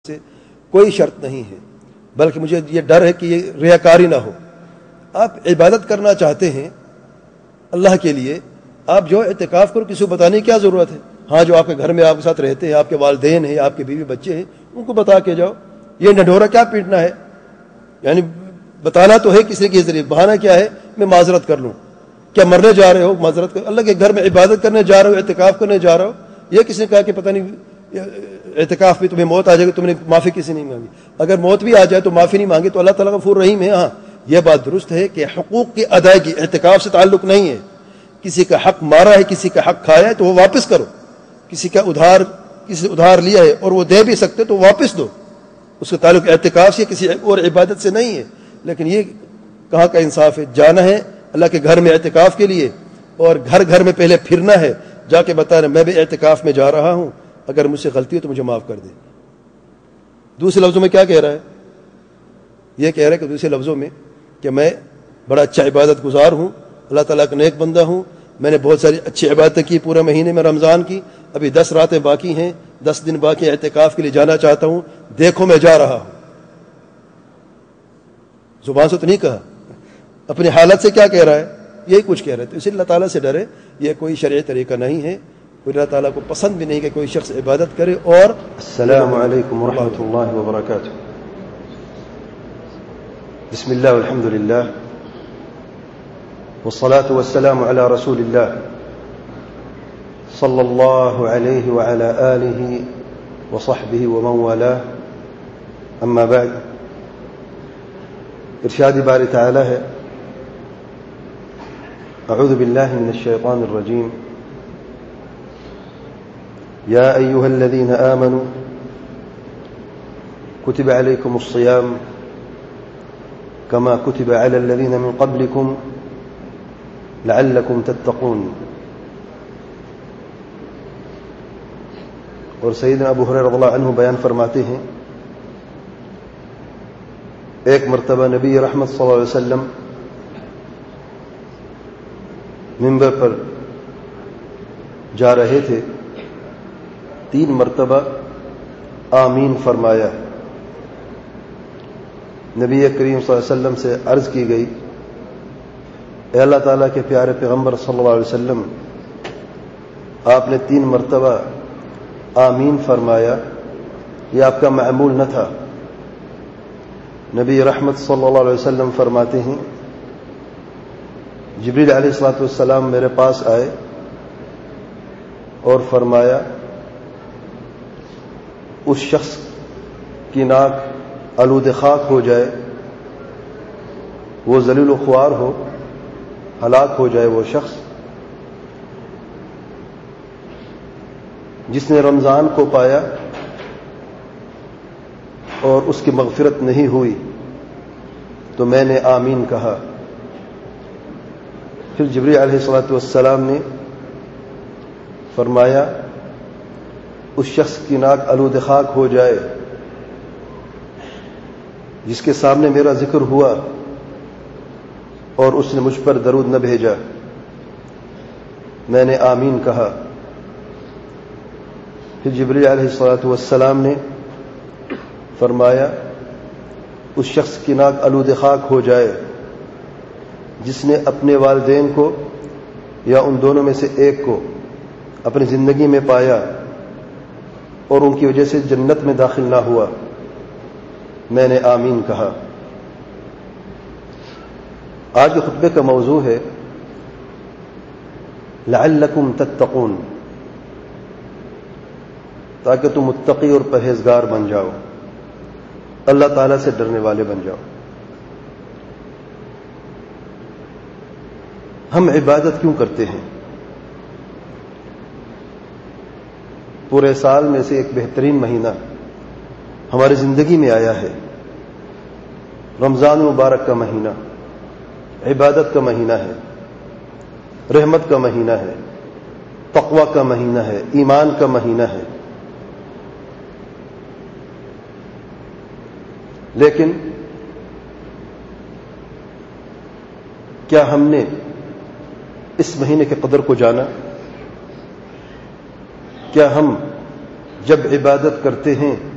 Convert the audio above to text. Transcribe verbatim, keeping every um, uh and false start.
سے کوئی شرط نہیں ہے، بلکہ مجھے یہ ڈر ہے کہ یہ ریاکاری نہ ہو۔ آپ عبادت کرنا چاہتے ہیں اللہ کے لیے، آپ جو اعتکاف کرو، کسی کو بتانے کی کیا ضرورت ہے؟ ہاں، جو آپ کے گھر میں آپ کے ساتھ رہتے ہیں، آپ کے والدین ہیں، آپ کے بیوی بچے ہیں، ان کو بتا کے جاؤ۔ یہ ڈھنڈورا کیا پیٹنا ہے؟ یعنی بتانا تو ہے کسی کے ذریعے، بہانہ کیا ہے؟ میں معذرت کر لوں۔ کیا مرنے جا رہے ہو؟ معذرت کر، اللہ کے گھر میں عبادت کرنے جا رہے ہو، اعتکاف کرنے جا رہے ہو۔ یہ کسی نے کہا کہ پتہ نہیں اعتکاف میں تمہیں موت آ جائے گی، تم نے معافی کسی نہیں مانگی۔ اگر موت بھی آ جائے تو معافی نہیں مانگی تو اللہ تعالیٰ غفور رحیم ہے۔ ہاں، یہ بات درست ہے کہ حقوق کی ادائیگی اعتکاف سے تعلق نہیں ہے۔ کسی کا حق مارا ہے، کسی کا حق کھایا ہے تو وہ واپس کرو۔ کسی کا ادھار کسی ادھار لیا ہے اور وہ دے بھی سکتے تو واپس دو۔ اس کا تعلق اعتکاف سے کسی اور عبادت سے نہیں ہے۔ لیکن یہ کہاں کا انصاف ہے؟ جانا ہے اللہ کے گھر میں اعتکاف کے لیے اور گھر گھر میں پہلے پھرنا ہے، جا کے بتانا میں بھی اعتکاف میں جا رہا ہوں، اگر مجھ سے غلطی ہو تو مجھے معاف کر دے۔ دوسرے لفظوں میں کیا کہہ رہا ہے؟ یہ کہہ رہا ہے کہ دوسرے لفظوں میں کہ میں بڑا اچھا عبادت گزار ہوں، اللہ تعالیٰ کا نیک بندہ ہوں، میں نے بہت ساری اچھی عبادتیں کی پورے مہینے میں رمضان کی، ابھی دس راتیں باقی ہیں، دس دن باقی اعتکاف کے لیے جانا چاہتا ہوں، دیکھو میں جا رہا ہوں۔ زبان سے تو نہیں کہا، اپنی حالت سے کیا کہہ رہا ہے؟ یہی کچھ کہہ رہے تھے۔ اس لیے اللہ تعالیٰ سے ڈرے، یہ کوئی شرعی طریقہ نہیں ہے، کوئی اللہ تعالیٰ کو پسند بھی نہیں کہ کوئی شخص عبادت کرے۔ اور السلام علیکم ورحمۃ اللہ وبرکاتہ۔ بسم اللہ والحمد للہ والصلاة والسلام علی رسول اللہ صلی اللہ علیہ وعلی آلہ وصحبہ ومن والاه، اما بعد۔ ارشاد باری تعالی ہے، اعوذ باللہ من الشیطان الرجیم، یا ایہا الذین آمنوا کتب علیکم الصیام کما کتب علی الذین من قبلکم لعلکم تتقون۔ اور سیدنا ابو ہریرہ رضی اللہ عنہ بیان فرماتے ہیں، ایک مرتبہ نبی رحمت صلی اللہ علیہ وسلم منبر پر جا رہے تھے، تین مرتبہ آمین فرمایا۔ نبی کریم صلی اللہ علیہ وسلم سے عرض کی گئی، اے اللہ تعالیٰ کے پیارے پیغمبر صلی اللہ علیہ وسلم، آپ نے تین مرتبہ آمین فرمایا، یہ آپ کا معمول نہ تھا۔ نبی رحمت صلی اللہ علیہ وسلم فرماتے ہیں، جبریل علیہ الصلوۃ والسلام میرے پاس آئے اور فرمایا، اس شخص کی ناک آلود خاک ہو جائے، وہ ذلیل و خوار ہو، ہلاک ہو جائے وہ شخص جس نے رمضان کو پایا اور اس کی مغفرت نہیں ہوئی۔ تو میں نے آمین کہا۔ پھر جبریل علیہ الصلوۃ والسلام نے فرمایا، اس شخص کی ناک آلود خاک ہو جائے جس کے سامنے میرا ذکر ہوا اور اس نے مجھ پر درود نہ بھیجا۔ میں نے آمین کہا۔ پھر جبریل علیہ الصلوۃ والسلام نے فرمایا، اس شخص کی ناک آلود خاک ہو جائے جس نے اپنے والدین کو یا ان دونوں میں سے ایک کو اپنی زندگی میں پایا اور ان کی وجہ سے جنت میں داخل نہ ہوا۔ میں نے آمین کہا۔ آج کے خطبے کا موضوع ہے لعلکم تتقون، تاکہ تم متقی اور پرہیزگار بن جاؤ، اللہ تعالیٰ سے ڈرنے والے بن جاؤ۔ ہم عبادت کیوں کرتے ہیں؟ پورے سال میں سے ایک بہترین مہینہ ہماری زندگی میں آیا ہے، رمضان مبارک کا مہینہ، عبادت کا مہینہ ہے، رحمت کا مہینہ ہے، تقوی کا مہینہ ہے، ایمان کا مہینہ ہے۔ لیکن کیا ہم نے اس مہینے کے قدر کو جانا؟ کیا ہم جب عبادت کرتے ہیں